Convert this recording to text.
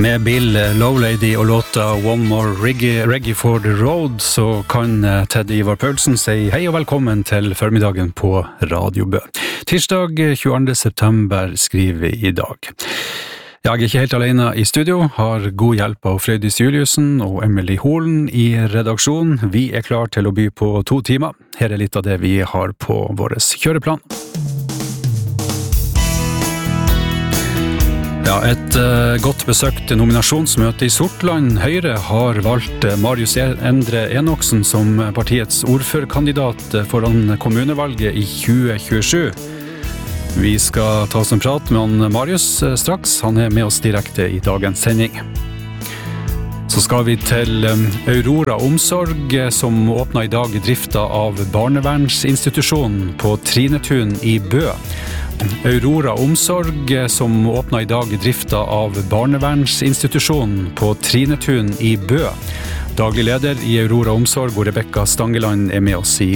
Med Bill Lowlady og låta One More Reggae for the Road, så kan Ted Ivar Paulsen si hei og velkommen til formiddagen på Radio Bø. Tirsdag 22. september skriver vi i dag. Jeg ikke helt alene i studio, har god hjelp av Frøydis Juliussen og Emily Holen i redaksjon. Vi klar til å by på 2 timer. Her litt av det vi har på vår kjøreplan. Ja, et godt besøkt nominasjonsmøte i Sortland. Høyre har valgt Marius Endre Enoksen som partiets ordførerkandidat foran kommunevalget i 2027. Vi skal ta oss en prat med han Marius straks. Han med oss direkte i dagens sending. Så skal vi til Aurora Omsorg, som åpnet i dag drifta av barnevernsinstitusjonen på Trinetun i Bø. Aurora Omsorg, som åpnet i dag drifta av barnevernsinstitusjonen på Trinetun i Bø. Daglig leder i Aurora Omsorg, Rebecca Stangeland, med oss i